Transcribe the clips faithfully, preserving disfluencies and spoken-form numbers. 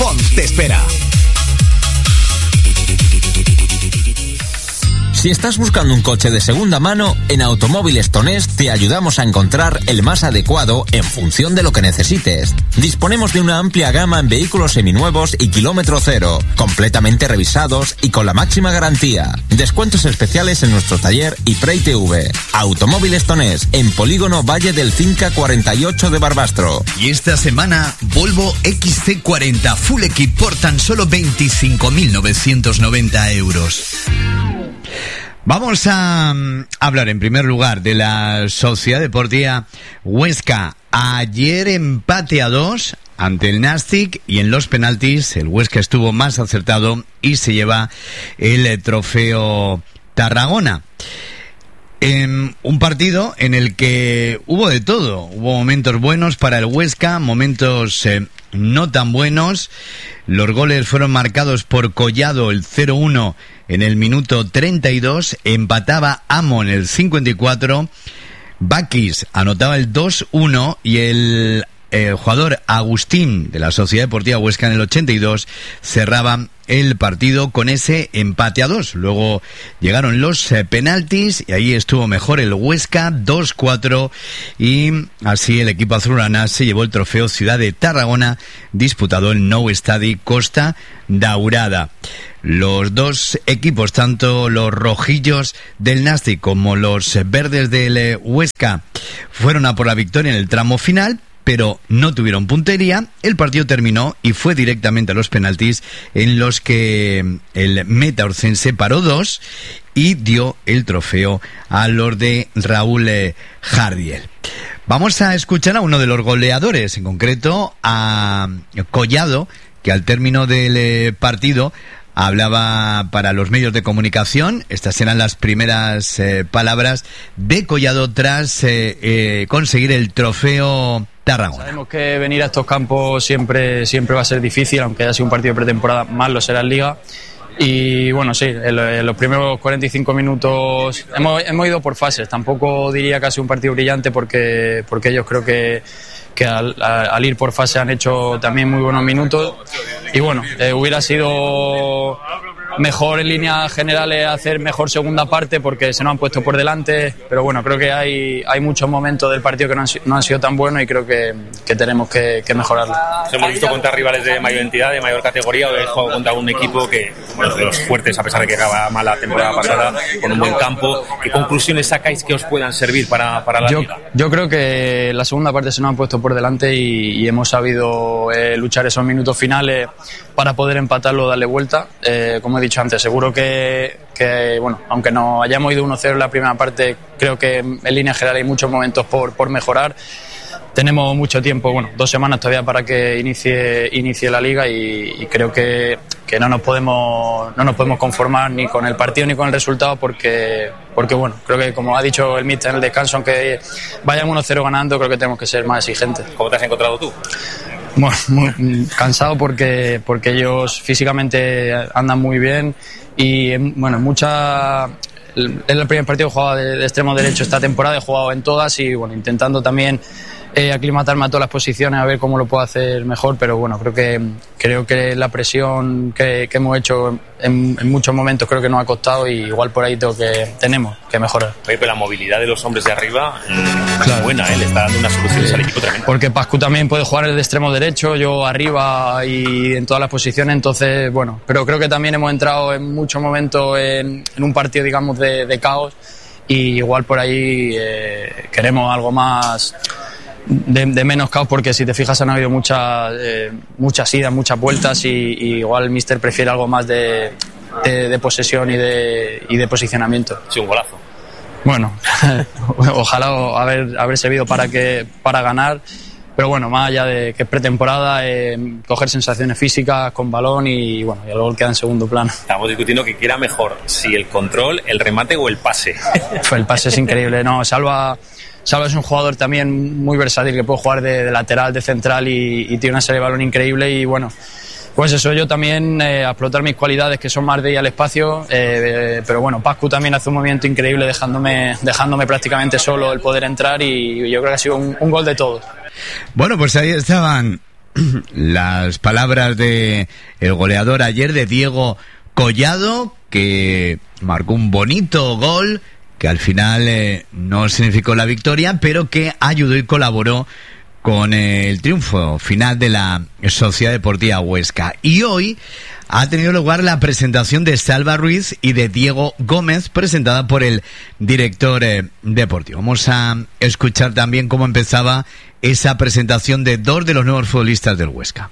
Font te espera. Si estás buscando un coche de segunda mano, en Automóviles Tonés te ayudamos a encontrar el más adecuado en función de lo que necesites. Disponemos de una amplia gama en vehículos seminuevos y kilómetro cero, completamente revisados y con la máxima garantía. Descuentos especiales en nuestro taller y Pre I T V. Automóviles Tonés, en Polígono Valle del Cinca cuarenta y ocho de Barbastro. Y esta semana, Volvo X C cuarenta Full Equip por tan solo veinticinco mil novecientos noventa euros. Vamos a um, hablar en primer lugar de la Sociedad Deportiva Huesca. Ayer empate a dos ante el Nàstic y en los penaltis el Huesca estuvo más acertado y se lleva el trofeo Tarragona. En un partido en el que hubo de todo. Hubo momentos buenos para el Huesca, momentos eh, no tan buenos. Los goles fueron marcados por Collado, el cero uno en el minuto treinta y dos. Empataba Amo en el cincuenta y cuatro. Bakis anotaba el dos uno y el, el jugador Agustín de la Sociedad Deportiva Huesca en el ochenta y dos cerraba el partido con ese empate a dos. Luego llegaron los eh, penaltis y ahí estuvo mejor el Huesca, dos cuatro, y así el equipo azulgrana se llevó el trofeo Ciudad de Tarragona, disputado el Nou Estadi Costa Daurada. Los dos equipos, tanto los rojillos del Nàstic como los verdes del Huesca, fueron a por la victoria en el tramo final, pero no tuvieron puntería. El partido terminó y fue directamente a los penaltis, en los que el metaurcense paró dos y dio el trofeo a los de Raúl Jardiel. Vamos a escuchar a uno de los goleadores, en concreto a Collado, que al término del partido hablaba para los medios de comunicación. Estas eran las primeras eh, palabras de Collado tras eh, eh, conseguir el trofeo Tarragona. Sabemos que venir a estos campos siempre, siempre va a ser difícil, aunque haya sido un partido de pretemporada, más lo será en Liga. Y bueno, sí, en, en los primeros cuarenta y cinco minutos hemos, hemos ido por fases. Tampoco diría que ha sido un partido brillante, porque, porque ellos creo que que al, al ir por fase han hecho también muy buenos minutos y bueno, eh, hubiera sido mejor en líneas generales hacer mejor segunda parte porque se nos han puesto por delante, pero bueno, creo que hay, hay muchos momentos del partido que no han, no han sido tan buenos y creo que, que tenemos que, que mejorarlo. Nos hemos visto contra rivales de mayor entidad, de mayor categoría, o he jugado contra un equipo que, bueno, de los fuertes, a pesar de que acaba mal la temporada pasada, con un buen campo. ¿Qué conclusiones sacáis que os puedan servir para, para la yo, liga? Yo creo que la segunda parte se nos han puesto por delante y, y hemos sabido eh, luchar esos minutos finales para poder empatarlo, darle vuelta. Eh, como he dicho antes, seguro que, que bueno, aunque nos hayamos ido uno cero en la primera parte, creo que en línea general hay muchos momentos por, por mejorar. Tenemos mucho tiempo, bueno, dos semanas todavía para que inicie, inicie la liga y, y creo que, que no nos podemos no nos podemos conformar ni con el partido ni con el resultado porque, porque bueno, creo que como ha dicho el míster en el descanso, aunque vayan uno cero ganando, creo que tenemos que ser más exigentes. ¿Cómo te has encontrado tú? Bueno, muy cansado porque, porque ellos físicamente andan muy bien y bueno, mucha... Es el primer partido que he jugado de, de extremo derecho esta temporada, he jugado en todas y bueno, intentando también eh, aclimatarme a todas las posiciones, a ver cómo lo puedo hacer mejor, pero bueno, creo que creo que la presión que, que hemos hecho en, en muchos momentos creo que nos ha costado y igual por ahí tengo que, tenemos que mejorar. Oye, pero la movilidad de los hombres de arriba claro. Es buena, ¿eh? Le está dando unas soluciones sí. al equipo tremendo. Porque Pascu también puede jugar el de extremo derecho, yo arriba y en todas las posiciones, entonces bueno, pero creo que también hemos entrado en muchos momentos en, en un partido digamos de, de caos y igual por ahí eh, queremos algo más de, de menos caos, porque si te fijas han habido muchas eh, muchas idas, muchas vueltas y, y igual el míster prefiere algo más de, de, de posesión y de, y de posicionamiento. Sí, un golazo. Bueno, ojalá haber, haber servido para, que, para ganar, pero bueno, más allá de que es pretemporada, eh, coger sensaciones físicas con balón y bueno, y el gol queda en segundo plano. Estamos discutiendo que quiera mejor, si el control, el remate o el pase. Pues el pase es increíble, no, Salva... Salva es un jugador también muy versátil que puede jugar de, de lateral, de central y, y tiene una serie de balón increíble y bueno, pues eso, yo también eh, a explotar mis cualidades que son más de ir al espacio, eh, pero bueno, Pascu también hace un movimiento increíble dejándome, dejándome prácticamente solo el poder entrar y yo creo que ha sido un, un gol de todos. Bueno, pues ahí estaban las palabras de el goleador ayer, de Diego Collado, que marcó un bonito gol que al final eh, no significó la victoria, pero que ayudó y colaboró con el triunfo final de la Sociedad Deportiva Huesca. Y hoy ha tenido lugar la presentación de Salva Ruiz y de Diego Gómez, presentada por el director eh, deportivo. Vamos a escuchar también cómo empezaba esa presentación de dos de los nuevos futbolistas del Huesca.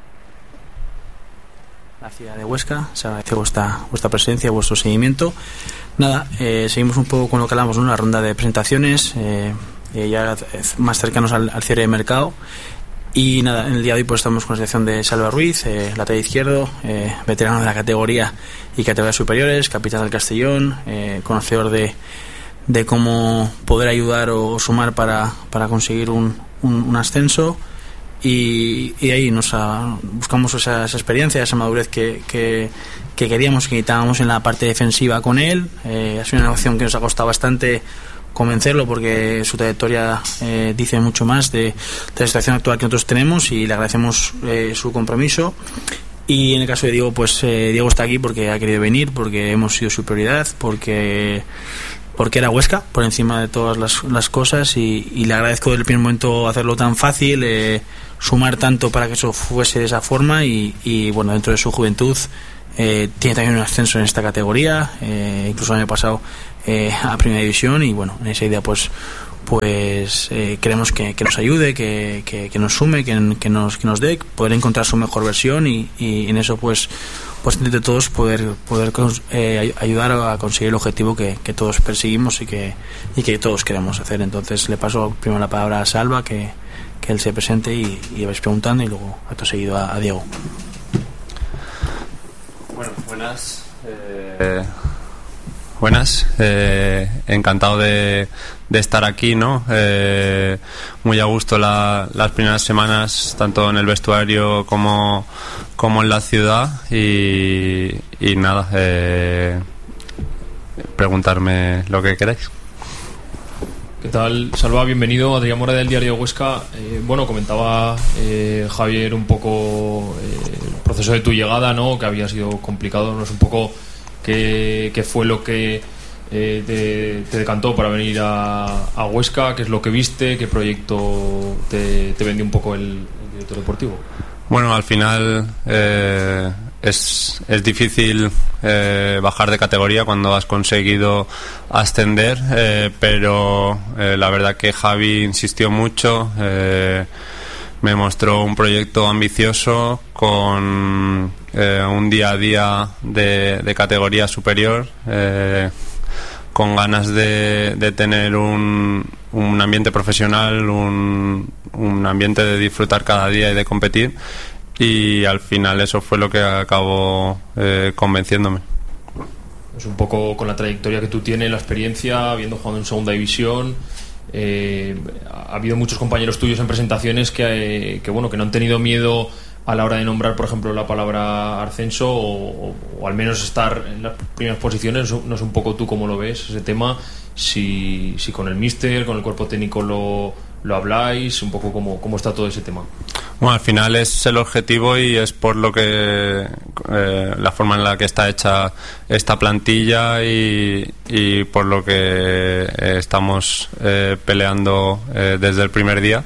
La ciudad de Huesca, se agradece vuestra, vuestra presencia, vuestro seguimiento. Nada, eh, seguimos un poco con lo que hablamos, ¿no? Una ronda de presentaciones, eh, eh, ya más cercanos al, al cierre de mercado. Y nada, en el día de hoy pues estamos con la selección de Salva Ruiz, eh, lateral izquierdo, eh, veterano de la categoría y categorías superiores, capitán del Castellón, eh, conocedor de, de cómo poder ayudar o, o sumar para, para conseguir un, un, un ascenso. Y, y ahí nos ha, buscamos esa, esa experiencia, esa madurez que, que, que queríamos, que necesitábamos en la parte defensiva con él. Eh, ha sido una negociación que nos ha costado bastante convencerlo, porque su trayectoria eh, dice mucho más de, de la situación actual que nosotros tenemos, y le agradecemos eh, su compromiso. Y en el caso de Diego, pues eh, Diego está aquí porque ha querido venir, porque hemos sido su prioridad, porque porque era Huesca por encima de todas las, las cosas, y, y le agradezco desde el primer momento hacerlo tan fácil, eh, sumar tanto para que eso fuese de esa forma. Y, y bueno, dentro de su juventud eh, tiene también un ascenso en esta categoría, eh, incluso el año pasado eh, a Primera División, y bueno, en esa idea pues pues eh, queremos que, que nos ayude, que, que, que nos sume, que, que nos que nos dé, poder encontrar su mejor versión, y, y en eso pues pues entre todos poder poder eh, ayudar a conseguir el objetivo que, que todos perseguimos y que y que todos queremos hacer. Entonces le paso primero la palabra a Salva, que, que él se presente y, y vais preguntando, y luego acto seguido a, a Diego. Bueno, buenas. Eh, buenas. Eh, encantado de, de estar aquí, ¿no? Eh, muy a gusto la, las primeras semanas, tanto en el vestuario como, como en la ciudad. Y, y nada, eh, preguntarme lo que queráis. ¿Qué tal, Salva? Bienvenido. Adrián Mora, del diario Huesca. Eh, bueno, comentaba eh, Javier un poco eh, el proceso de tu llegada, ¿no? Que había sido complicado. No es un poco qué, qué fue lo que eh, te, te decantó para venir a, a Huesca, qué es lo que viste, qué proyecto te, te vendió un poco el, el director deportivo. Bueno, al final eh, es, es difícil eh, bajar de categoría cuando has conseguido ascender, eh, pero eh, la verdad que Javi insistió mucho, eh, me mostró un proyecto ambicioso con eh, un día a día de, de categoría superior, eh, con ganas de, de tener un, un ambiente profesional, un, un ambiente de disfrutar cada día y de competir, y al final eso fue lo que acabó eh, convenciéndome. Es un poco con la trayectoria que tú tienes, la experiencia, habiendo jugado en segunda división. Eh, ha habido muchos compañeros tuyos en presentaciones que, que bueno que no han tenido miedo a la hora de nombrar, por ejemplo, la palabra ascenso, o, o al menos estar en las primeras posiciones. No sé un poco tú cómo lo ves ese tema, si, si con el míster, con el cuerpo técnico lo, lo habláis, un poco cómo, cómo está todo ese tema. Bueno, al final es el objetivo y es por lo que eh, la forma en la que está hecha esta plantilla, y, y por lo que eh, estamos eh, peleando eh, desde el primer día.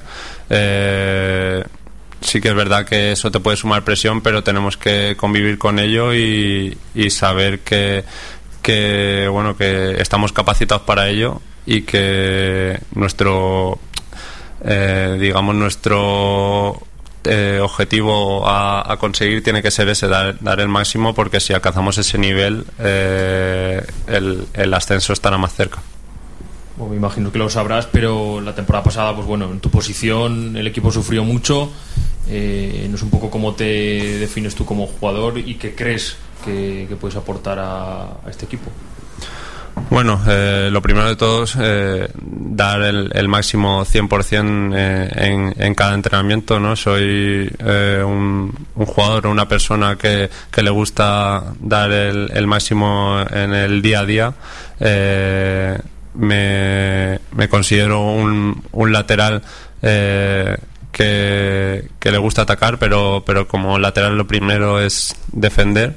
Eh, sí que es verdad que eso te puede sumar presión, pero tenemos que convivir con ello y, y saber que, que bueno que estamos capacitados para ello, y que nuestro eh, digamos nuestro Eh, objetivo a, a conseguir tiene que ser ese, dar, dar el máximo, porque si alcanzamos ese nivel eh, el, el ascenso estará más cerca. Bueno, me imagino que lo sabrás, pero la temporada pasada, pues bueno, en tu posición el equipo sufrió mucho. Eh, no sé un poco cómo te defines tú como jugador y qué crees que, que puedes aportar a, a este equipo. Bueno, eh, lo primero de todo es eh, dar el, el máximo cien por ciento eh, en, en cada entrenamiento, ¿no? Soy eh, un, un jugador o una persona que, que le gusta dar el, el máximo en el día a día. Eh, me, me considero un, un lateral eh, que, que le gusta atacar, pero, pero como lateral lo primero es defender.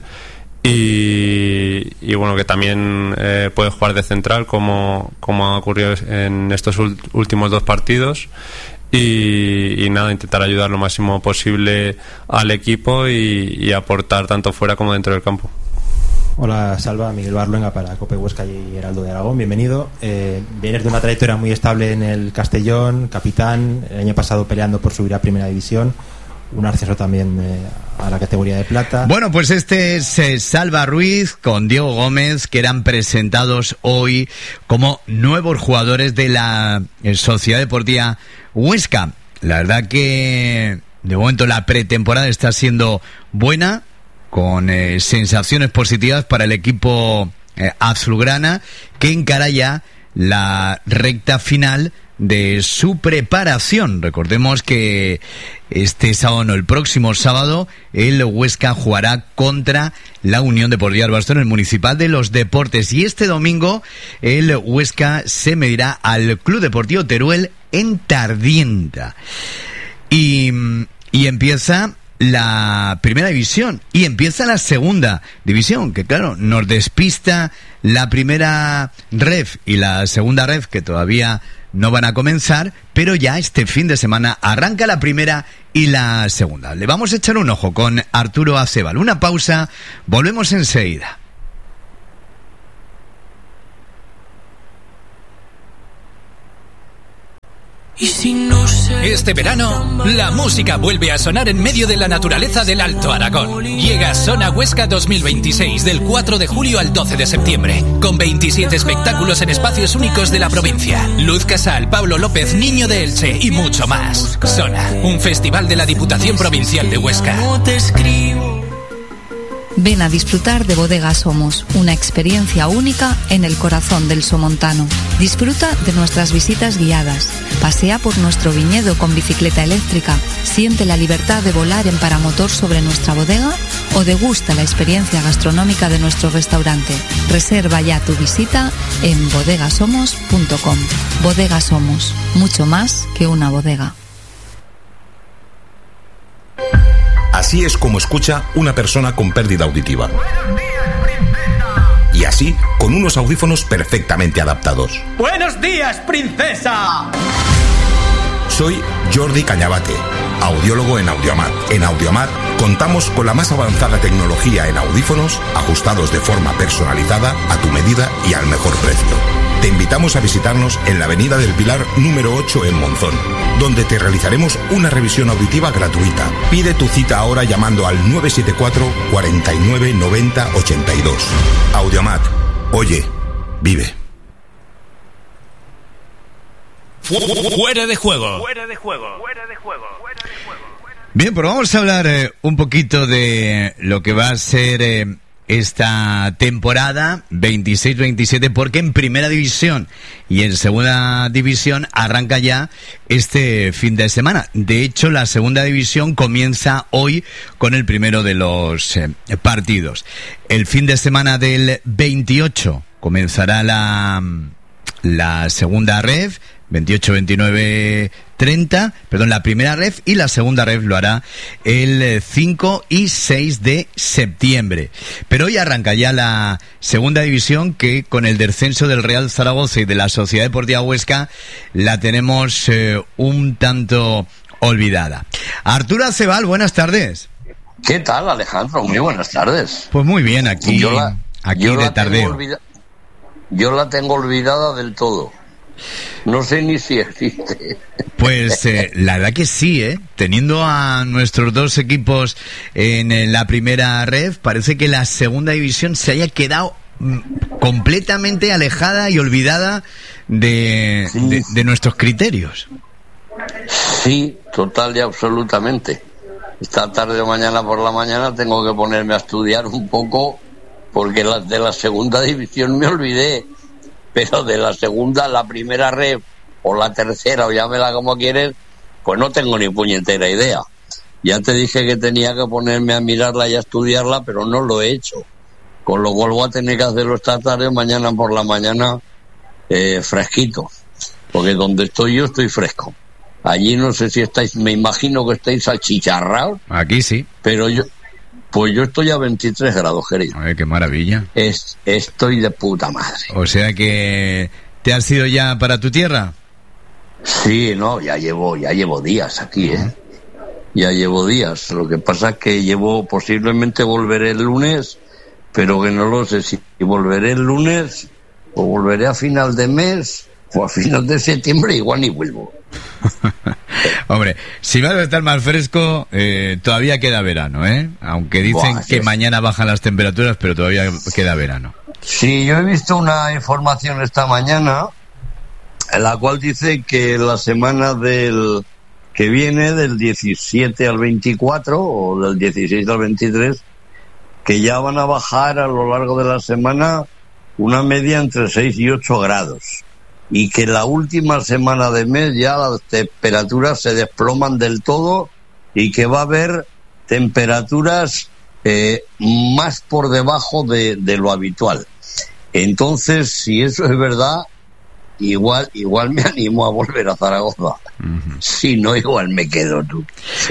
Y, y bueno, que también eh, puede jugar de central, como, como ha ocurrido en estos últimos dos partidos. Y, y nada, intentar ayudar lo máximo posible al equipo y, y aportar tanto fuera como dentro del campo. Hola, Salva, Miguel Barluenga para Cope Huesca y Heraldo de Aragón, bienvenido. Eh, vienes de una trayectoria muy estable en el Castellón, capitán, el año pasado peleando por subir a Primera División, un ascenso también eh, a la categoría de plata. Bueno, pues este es eh, Salva Ruiz con Diego Gómez, que eran presentados hoy como nuevos jugadores de la eh, Sociedad Deportiva Huesca. La verdad que de momento la pretemporada está siendo buena, con eh, sensaciones positivas para el equipo eh, azulgrana, que encara ya la recta final de su preparación. Recordemos que este sábado, no, el próximo sábado, el Huesca jugará contra la Unión Deportiva Barbastro en el Municipal de los Deportes, y este domingo el Huesca se medirá al Club Deportivo Teruel en Tardienta. Y, y empieza la primera división y empieza la segunda división, que claro, nos despista la primera ref y la segunda ref, que todavía no van a comenzar, pero ya este fin de semana arranca la primera y la segunda. Le vamos a echar un ojo con Arturo Acebal. Una pausa, volvemos enseguida. Este verano, la música vuelve a sonar en medio de la naturaleza del Alto Aragón. Llega Sona Huesca dos mil veintiséis del cuatro de julio al doce de septiembre, con veintisiete espectáculos en espacios únicos de la provincia. Luz Casal, Pablo López, Niño de Elche y mucho más. Sona, un festival de la Diputación Provincial de Huesca. Ven a disfrutar de Bodega Somos, una experiencia única en el corazón del somontano. Disfruta de nuestras visitas guiadas, pasea por nuestro viñedo con bicicleta eléctrica, siente la libertad de volar en paramotor sobre nuestra bodega o degusta la experiencia gastronómica de nuestro restaurante. Reserva ya tu visita en bodegasomos punto com. Bodega Somos, mucho más que una bodega. Así es como escucha una persona con pérdida auditiva. Y así, con unos audífonos perfectamente adaptados. ¡Buenos días, princesa! Soy Jordi Cañabate, audiólogo en Audiomat. En Audiomat contamos con la más avanzada tecnología en audífonos, ajustados de forma personalizada, a tu medida y al mejor precio. Te invitamos a visitarnos en la Avenida del Pilar número ocho en Monzón, donde te realizaremos una revisión auditiva gratuita. Pide tu cita ahora llamando al nueve siete cuatro, cuarenta y nueve, noventa, ochenta y dos. Audiomat. Oye, vive. Fuera de juego. Fuera de juego. Fuera de juego. Bien, pues vamos a hablar eh, un poquito de lo que va a ser eh, esta temporada veintiséis veintisiete, porque en Primera División y en Segunda División arranca ya este fin de semana. De hecho, la Segunda División comienza hoy con el primero de los eh, partidos. El fin de semana del veintiocho comenzará la, la segunda ref, veintiocho, veintinueve, treinta, perdón, la primera ref, y la segunda ref lo hará el cinco y seis de septiembre. Pero hoy arranca ya la segunda división, que con el descenso del Real Zaragoza y de la Sociedad Deportiva Huesca la tenemos eh, un tanto olvidada. Arturo Acebal, buenas tardes. ¿Qué tal, Alejandro? Muy buenas tardes. Pues muy bien, aquí, yo la, aquí yo de la tardeo. Olvida- yo la tengo olvidada del todo. No sé ni si existe. Pues eh, la verdad que sí, ¿eh? Teniendo a nuestros dos equipos en, en la primera ref, parece que la segunda división se haya quedado mm, completamente alejada y olvidada de, Sí. de, de nuestros criterios. Sí, total y absolutamente. Esta tarde o mañana por la mañana tengo que ponerme a estudiar un poco, porque la, de la segunda división me olvidé, pero de la segunda, la primera ref o la tercera, o llámela como quieres, pues no tengo ni puñetera idea. Ya te dije que tenía que ponerme a mirarla y a estudiarla, pero no lo he hecho. Con lo cual voy a tener que hacerlo esta tarde o mañana por la mañana eh, fresquito, porque donde estoy yo estoy fresco. Allí no sé si estáis, me imagino que estáis achicharrados. Aquí sí. Pero yo, pues yo estoy a veintitrés grados, querido. Ay, qué maravilla. Es, estoy de puta madre. O sea que, ¿te has ido ya para tu tierra? Sí, no, ya llevo, ya llevo días aquí, ¿eh? Ya llevo días. Lo que pasa es que llevo, posiblemente volveré el lunes, pero que no lo sé si volveré el lunes o volveré a final de mes o a final de septiembre, igual ni vuelvo. Hombre, si vas a estar más fresco, eh, todavía queda verano, ¿eh? Aunque dicen Buah, que sí. mañana bajan las temperaturas, pero todavía queda verano. Sí, yo he visto una información esta mañana en la cual dice que la semana del que viene, del diecisiete al veinticuatro o del dieciséis al veintitrés, que ya van a bajar a lo largo de la semana una media entre seis y ocho grados. Y que la última semana de mes ya las temperaturas se desploman del todo y que va a haber temperaturas eh, más por debajo de, de lo habitual. Entonces, si eso es verdad, igual igual me animo a volver a Zaragoza. Uh-huh. Si no, igual me quedo tú.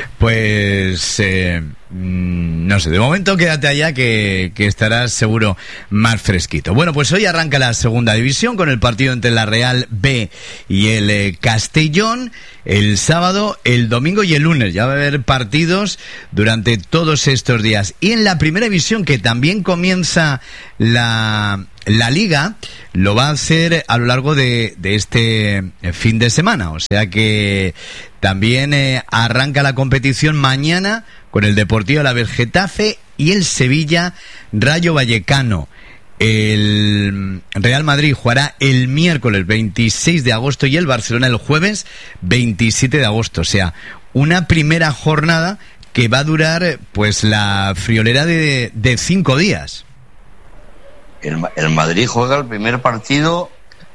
Pues eh, no sé, de momento quédate allá que, que estarás seguro más fresquito. Bueno, pues hoy arranca la segunda división con el partido entre la Real B y el eh, Castellón, el sábado, el domingo y el lunes. Ya va a haber partidos durante todos estos días. Y en la primera división, que también comienza la... La Liga lo va a hacer a lo largo de, de este fin de semana, o sea que también eh, arranca la competición mañana con el Deportivo Alavés Getafe y el Sevilla Rayo Vallecano. El Real Madrid jugará el miércoles veintiséis de agosto y el Barcelona el jueves veintisiete de agosto, o sea, una primera jornada que va a durar pues la friolera de, de cinco días. El, el Madrid juega el primer partido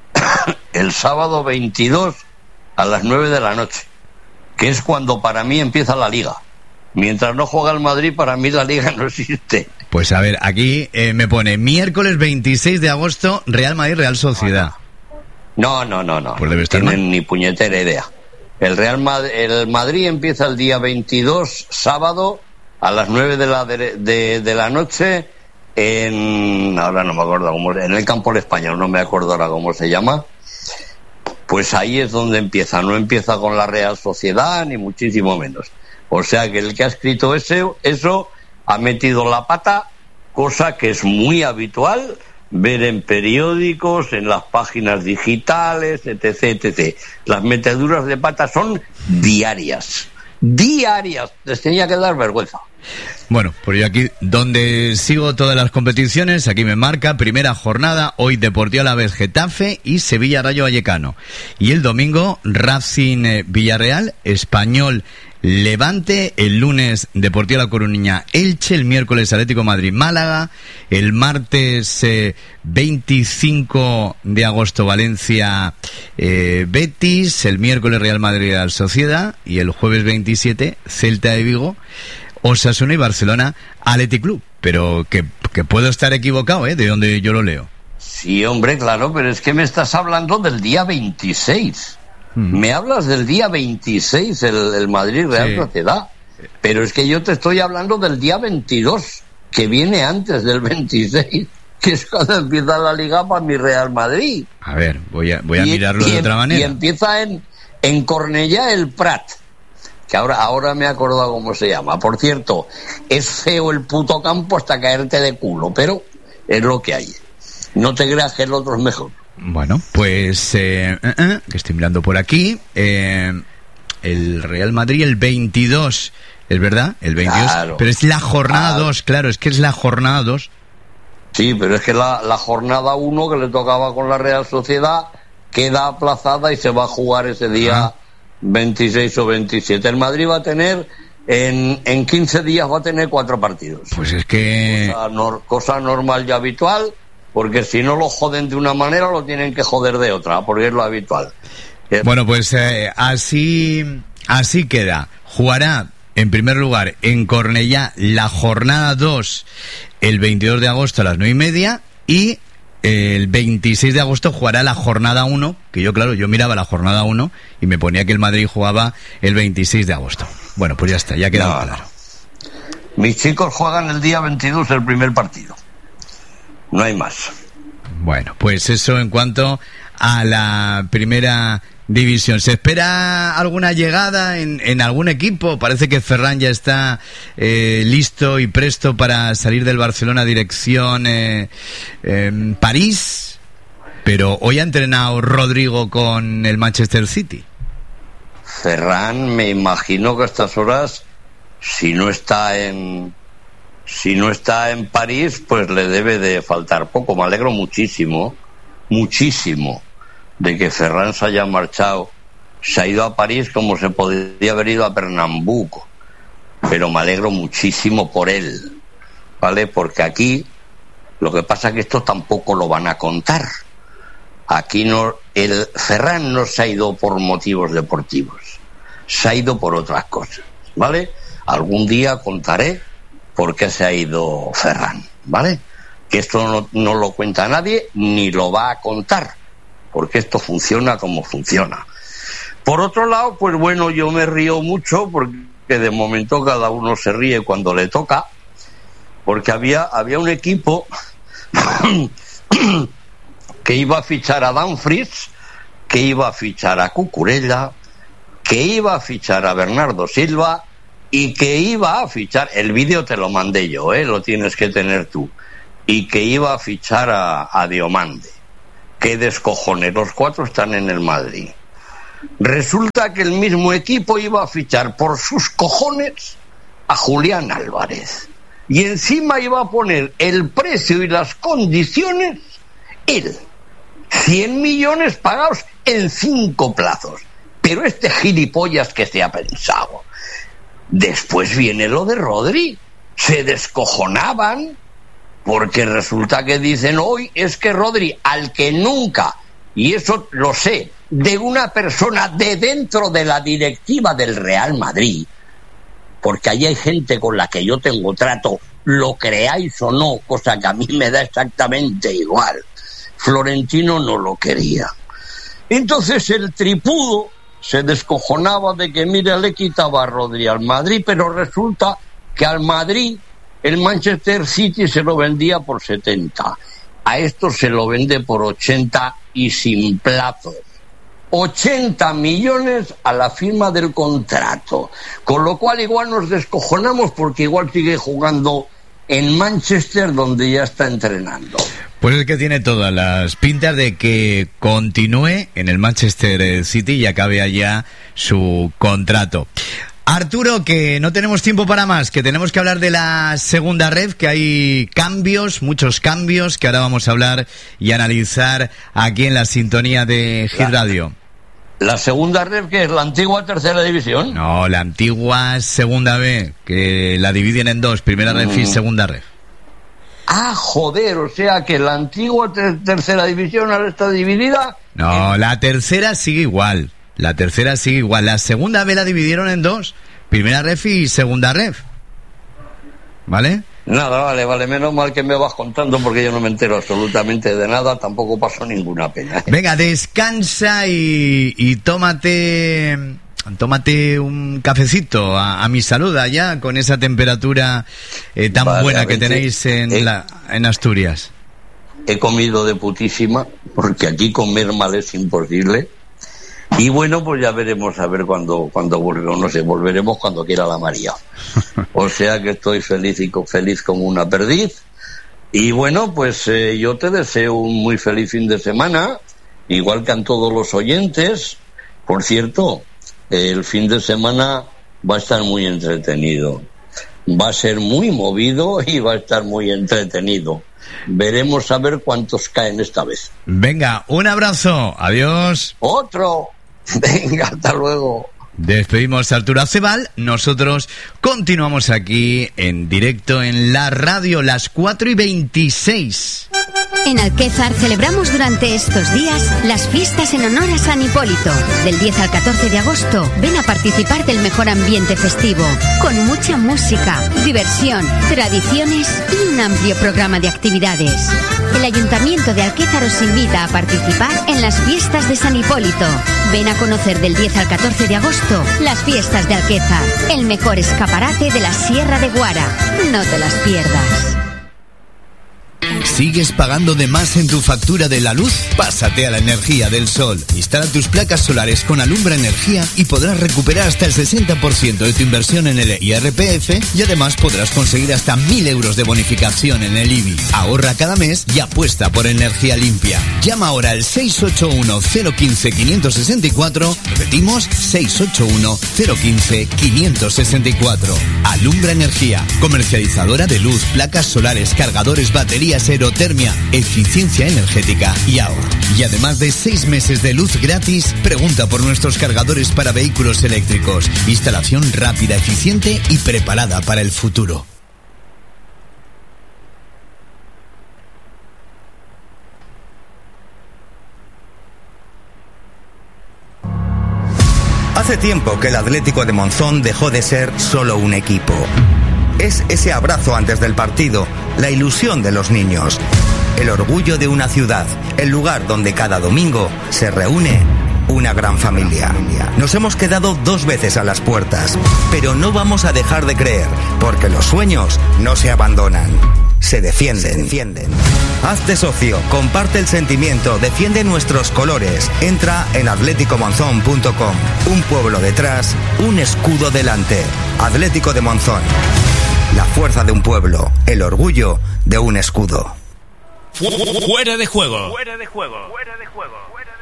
el sábado veintidós a las nueve de la noche, que es cuando para mí empieza la Liga. Mientras no juega el Madrid, para mí la Liga no existe. Pues a ver, aquí eh, me pone miércoles veintiséis de agosto, Real Madrid, Real Sociedad. No, no, no, no. Pues debe estar tienen mal. Ni puñetera idea. El Real Madrid, el Madrid empieza el día veintidós, sábado, a las nueve de la, de, de, de la noche, en, ahora no me acuerdo cómo, en el Campo del Español, no me acuerdo ahora cómo se llama. Pues ahí es donde empieza, no empieza con la Real Sociedad, ni muchísimo menos. O sea que el que ha escrito ese, eso ha metido la pata, cosa que es muy habitual ver en periódicos, en las páginas digitales, etc, etcétera. Las meteduras de pata son diarias, diarias, les tenía que dar vergüenza. Bueno, pues yo aquí, donde sigo todas las competiciones, aquí me marca primera jornada, hoy Deportivo Alavés Getafe y Sevilla Rayo Vallecano. Y el domingo, Racing eh, Villarreal, Español Levante, el lunes Deportivo La Coruña Elche, el miércoles Atlético Madrid Málaga, el martes eh, veinticinco de agosto Valencia eh, Betis, el miércoles Real Madrid Real Sociedad y el jueves veintisiete Celta de Vigo, Osasuna y Barcelona Athletic Club. Pero que, que puedo estar equivocado, ¿eh? De donde yo lo leo. Sí, hombre, claro, pero es que me estás hablando del día veintiséis. Mm. Me hablas del día veintiséis, el, el Madrid Real sí. Sociedad. Pero es que yo te estoy hablando del día veintidós, que viene antes del veintiséis, que es cuando empieza la Liga para mi Real Madrid. A ver, voy a, voy a y, mirarlo y, de otra manera. Y empieza en, en Cornellá el Prat. Que ahora, ahora me he acordado cómo se llama. Por cierto, es feo el puto campo hasta caerte de culo, pero es lo que hay. No te creas que el otro es mejor. Bueno, pues eh, eh, eh, que estoy mirando por aquí. Eh, el Real Madrid el veintidós, ¿es verdad? El veintidós, claro, pero es la jornada claro. dos, claro, es que es la jornada dos. Sí, pero es que la, la jornada uno que le tocaba con la Real Sociedad queda aplazada y se va a jugar ese día. Ah. veintiséis o veintisiete. El Madrid va a tener, en, en quince días va a tener cuatro partidos. Pues es que... Cosa, no, cosa normal y habitual, porque si no lo joden de una manera, lo tienen que joder de otra, porque es lo habitual. Bueno, pues eh, así, así queda. Jugará, en primer lugar, en Cornellá, la jornada dos, el veintidós de agosto a las nueve y media, y el veintiséis de agosto jugará la jornada uno, que yo, claro, yo miraba la jornada uno y me ponía que el Madrid jugaba el veintiséis de agosto. Bueno, pues ya está, ya ha quedado no, claro. No. Mis chicos juegan el día veintidós el primer partido. No hay más. Bueno, pues eso en cuanto a la primera división. ¿Se espera alguna llegada en, en algún equipo? Parece que Ferran ya está eh, listo y presto para salir del Barcelona dirección eh, eh, París, pero hoy ha entrenado Rodrigo con el Manchester City. Ferran, me imagino que a estas horas, si no está en si no está en París, pues le debe de faltar poco. Me alegro muchísimo, muchísimo de que Ferran se haya marchado, se ha ido a París como se podría haber ido a Pernambuco, pero me alegro muchísimo por él, ¿vale? Porque aquí lo que pasa es que esto tampoco lo van a contar. Aquí no, el Ferran no se ha ido por motivos deportivos, se ha ido por otras cosas, ¿vale? Algún día contaré por qué se ha ido Ferran, ¿vale? Que esto no, no lo cuenta nadie ni lo va a contar, porque esto funciona como funciona. Por otro lado, pues bueno, yo me río mucho porque de momento cada uno se ríe cuando le toca, porque había, había un equipo que iba a fichar a Dumfries, que iba a fichar a Cucurella, que iba a fichar a Bernardo Silva y que iba a fichar, el vídeo te lo mandé yo, ¿eh? Lo tienes que tener tú, y que iba a fichar a, a Diomande. ¡Qué descojones! Los cuatro están en el Madrid. Resulta que el mismo equipo iba a fichar por sus cojones a Julián Álvarez. Y encima iba a poner el precio y las condiciones él. cien millones pagados en cinco plazos. Pero este gilipollas que se ha pensado. Después viene lo de Rodri. Se descojonaban porque resulta que dicen hoy es que Rodri, al que nunca, y eso lo sé, de una persona de dentro de la directiva del Real Madrid, porque allí hay gente con la que yo tengo trato, lo creáis o no, cosa que a mí me da exactamente igual. Florentino no lo quería. Entonces el tripudo se descojonaba de que, mira, le quitaba a Rodri al Madrid, pero resulta que al Madrid el Manchester City se lo vendía por setenta. A esto se lo vende por ochenta y sin plazos. ochenta millones a la firma del contrato. Con lo cual igual nos descojonamos porque igual sigue jugando en Manchester, donde ya está entrenando. Pues es que tiene todas las pintas de que continúe en el Manchester City y acabe allá su contrato. Arturo, que no tenemos tiempo para más, que tenemos que hablar de la segunda ref, que hay cambios, muchos cambios, que ahora vamos a hablar y analizar aquí en la sintonía de Hit Radio. ¿La segunda ref, que es la antigua tercera división? No, la antigua segunda B, que la dividen en dos, primera ref y segunda ref. Ah, joder, o sea que la antigua ter- tercera división ahora está dividida. No, en... la tercera sigue igual. La tercera sigue igual. La segunda B la dividieron en dos. Primera ref y segunda ref. ¿Vale? Nada, vale, vale. Menos mal que me vas contando porque yo no me entero absolutamente de nada. Tampoco pasó ninguna pena. Venga, descansa y, y tómate... Tómate un cafecito a, a mi salud allá con esa temperatura eh, tan vale, buena que tenéis en, eh, la, en Asturias. He comido de putísima porque aquí comer mal es imposible. Y bueno, pues ya veremos a ver cuando cuando volvemos, no sé, volveremos cuando quiera la María. O sea que estoy feliz y feliz como una perdiz. Y bueno, pues eh, yo te deseo un muy feliz fin de semana, igual que a todos los oyentes. Por cierto, el fin de semana va a estar muy entretenido. Va a ser muy movido y va a estar muy entretenido. Veremos a ver cuántos caen esta vez. Venga, un abrazo. Adiós. Otro. Venga, hasta luego. Despedimos a Arturo Acebal. Nosotros continuamos aquí en directo en la radio, las cuatro y veintiséis. En Alquézar celebramos durante estos días las fiestas en honor a San Hipólito. Del diez al catorce de agosto, ven a participar del mejor ambiente festivo, con mucha música, diversión, tradiciones y un amplio programa de actividades. El Ayuntamiento de Alquézar os invita a participar en las fiestas de San Hipólito. Ven a conocer del diez al catorce de agosto las fiestas de Alquézar, el mejor escaparate de la Sierra de Guara. No te las pierdas. ¿Sigues pagando de más en tu factura de la luz? Pásate a la energía del sol. Instala tus placas solares con Alumbra Energía y podrás recuperar hasta el sesenta por ciento de tu inversión en el I R P F y además podrás conseguir hasta mil euros de bonificación en el I B I. Ahorra cada mes y apuesta por energía limpia. Llama ahora al seis ocho uno cero uno cinco cinco seis cuatro. Repetimos, seis ocho uno cero uno cinco cinco seis cuatro. Alumbra Energía, comercializadora de luz, placas solares, cargadores, baterías, aerotermia, eficiencia energética y ahorro. Y además de seis meses de luz gratis, pregunta por nuestros cargadores para vehículos eléctricos. Instalación rápida, eficiente y preparada para el futuro. Hace tiempo que el Atlético de Monzón dejó de ser solo un equipo. Es ese abrazo antes del partido, la ilusión de los niños, el orgullo de una ciudad, el lugar donde cada domingo se reúne una gran familia. Nos hemos quedado dos veces a las puertas, pero no vamos a dejar de creer, porque los sueños no se abandonan, se defienden. Se defienden. Hazte socio, comparte el sentimiento, defiende nuestros colores. Entra en atlético monzón punto com. Un pueblo detrás, un escudo delante. Atlético de Monzón. La fuerza de un pueblo, el orgullo de un escudo. Fuera de juego. Fuera de juego. Fuera de juego.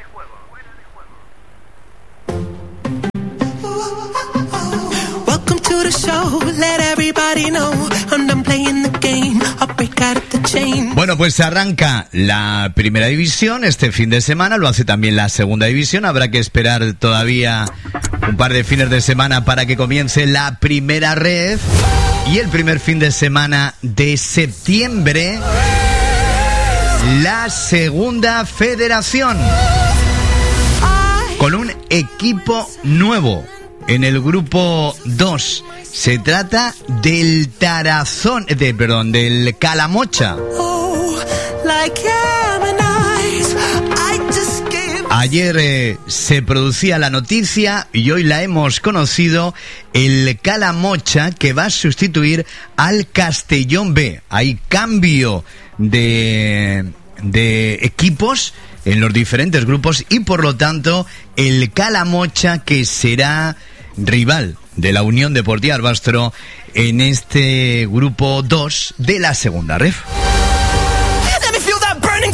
Welcome to the show. Let everybody know I'm done playing the game. I'll break out of the chain. Bueno, pues arranca la primera división este fin de semana, lo hace también la segunda división. Habrá que esperar todavía un par de fines de semana para que comience la primera red. Y el primer fin de semana de septiembre, la segunda federación, con un equipo nuevo en el grupo dos. Se trata del Tarazón, de, perdón, del Calamocha. Ayer eh, se producía la noticia y hoy la hemos conocido, el Calamocha que va a sustituir al Castellón B. Hay cambio de, de equipos en los diferentes grupos y por lo tanto el Calamocha que será rival de la Unión Deportiva Barbastro en este grupo dos de la segunda ref.